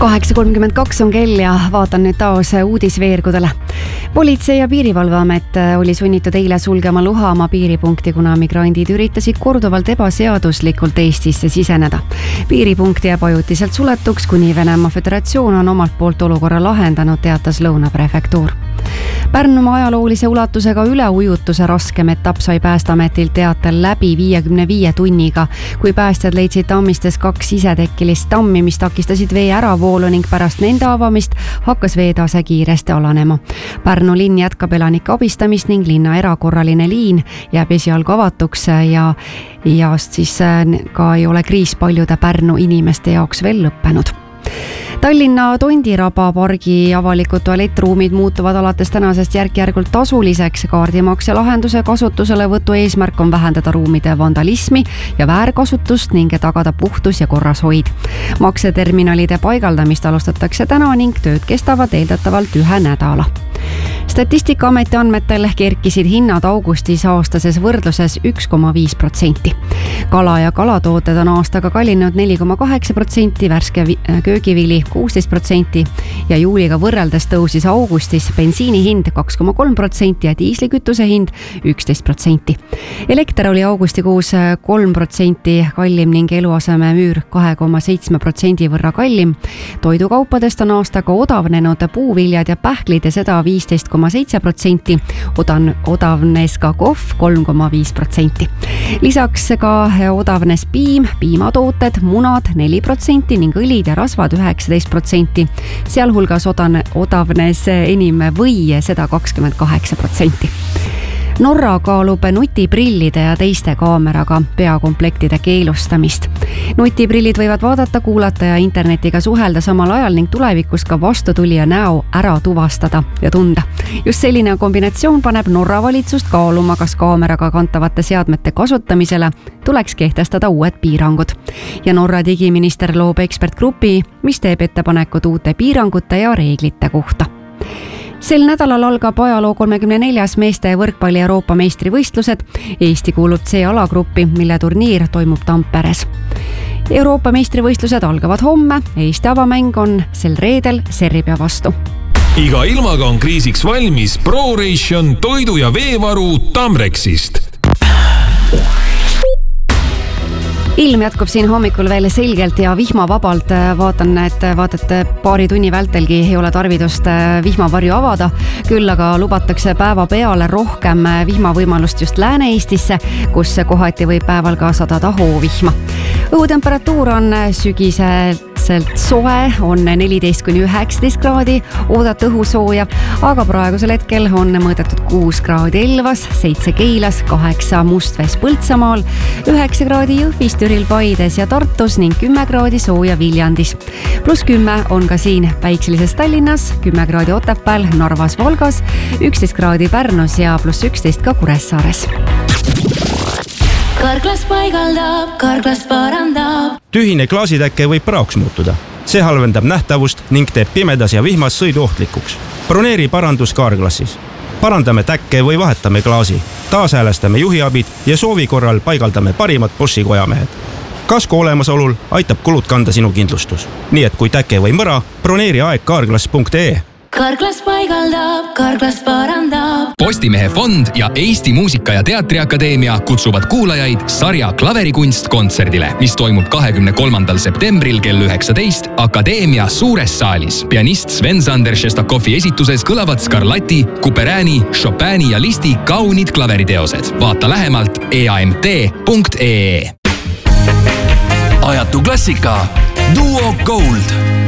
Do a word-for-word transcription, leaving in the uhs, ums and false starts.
kaheksa kolmkümmend kaks on kell ja vaatan nüüd taas uudisveergudele. Politsei- ja Piirivalveamet oli sunnitud eile sulgema Luhamaa piiripunkti, kuna migrandid üritasid korduvalt ebaseaduslikult Eestisse siseneda. Piiripunkt jääb ajutiselt suletuks, kuni Venemaa Föderatsioon on omalt poolt olukorra lahendanud, teatas Lõuna prefektuur. Pärnumaa ajaloolise ulatusega üleujutuse raskem etapp sai Päästeametilt teatel läbi viiekümne viie tunniga, kui päästjad leidsid tammistes kaks isetekkilist tammi, mis takistasid vee äravoolu ning pärast nende avamist hakkas veetase kiiresti alanema. Pärnu linn jätkab elanike abistamist ning linna erakorraline liin jääb esialgu avatuks ja, ja siis ka ei ole kriis paljude Pärnu inimeste jaoks veel lõppenud. Tallinna Tondiraba pargi avalikud tualettruumid muutuvad alates tänasest järk-järgult tasuliseks. Kaardimakse lahenduse kasutuselevõtu eesmärk on vähendada ruumide vandalismi ja väärkasutust ning tagada puhtus ja korrashoid. Makseterminalide paigaldamist alustatakse täna ning tööd kestavad eeldatavalt ühe nädala. Statistikaameti andmetel kerkisid hinnad augustis aastases võrdluses üks koma viis protsenti. Kala ja kalatooted on aastaga kallinenud neli koma kaheksa protsenti, värske köögivili kuusteist protsenti ja juuliga võrreldes tõusis augustis bensiini hind kaks koma kolm protsenti ja diislikütuse hind üksteist protsenti. Elekter oli augustikuus kolm protsenti kallim ning eluaseme müür kahe koma seitsme protsendi võrra kallim. Toidukaupadest on aastaga odavnenud puuviljad ja pähklid ja seda viisteist koma seitse protsenti, odan, odavnes ka kohv kolm koma viis protsenti. Lisaks ka odavnes piim, piimatooted, munad neli protsenti ning õlid ja rasvad üheksateist protsenti. Sealhulgas odan, odavnes enim või seda kakskümmend kaheksa protsenti. Norra kaalub nutiprillide ja teiste kaameraga peakomplektide keelustamist. Nutiprillid võivad vaadata, kuulata ja internetiga suhelda samal ajal ning tulevikus ka vastutulija näo ära tuvastada ja tunda. Just selline kombinatsioon paneb Norra valitsust kaaluma, kas kaameraga kantavate seadmete kasutamisele tuleks kehtestada uued piirangud. Ja Norra digiminister loob ekspertgrupi, mis teeb ettepanekud uute piirangute ja reeglite kohta. Sel nädalal algab ajaloo kolmekümne neljas meeste võrkpalli Euroopa meistrivõistlused. Eesti kuulub C-alagruppi, mille turniir toimub Tamperes. Euroopa meistrivõistlused algavad homme. Eesti avamäng on sel reedel Serbia vastu. Iga ilmaga on kriisiks valmis ProRation toidu- ja veevaru Tamrexist. Ilm jätkub siin hommikul veel selgelt ja vihmavabalt. Vaatan, et vaatate paari tunni vältelgi ei ole tarvidust vihmavarju avada. Küll aga lubatakse päeva peale rohkem vihmavõimalust just Lääne-Eestisse, kus kohati võib päeval ka sadada hoovihma. Õhutemperatuur on sügiselt soe, on neliteist kuni üheksateist kraadi, oodata õhusooja, aga praegusel hetkel on mõõdetud kuus kraadi Elvas, seitse Keilas, kaheksa Mustvees Põltsamaal, üheksa kraadi Jõhvis, Türil, Paides ja Tartus ning kümme kraadi sooja Viljandis. Plus kümme on ka siin päikselises Tallinnas, kümme kraadi Otepääl, Narvas, Valgas, üksteist kraadi Pärnus ja plus üksteist ka Kuressaares. Karklas paigaldab, Karklas parandab. Tühine klaasitäkke võib praoks muutuda. See halvendab nähtavust ning teeb pimedas ja vihmas sõidu ohtlikuks. Broneeri parandus Karklassis. Parandame täkke või vahetame klaasi. Taashäälestame juhiabid ja soovi korral paigaldame parimad Boschi kojamehed. Kasko olemasolul aitab kulud kanda sinu kindlustus. Nii et kui täke või mõra, broneeri aeg karklas punkt ee. Karklas paigaldab, Karklas parandab. Postimehe fond ja Eesti Muusika- ja Teatriakadeemia kutsuvad kuulajaid sarja Klaverikunst kontserdile, mis toimub kahekümne kolmandal septembril kell üheksateist Akadeemia suures saalis. Pianist Sven-Sander Šestakovi esituses kõlavad Scarlatti, Couperini, Chopini ja Listi kaunid klaveriteosed. Vaata lähemalt e a m t punkt ee. Ajatu klassika Duo Gold.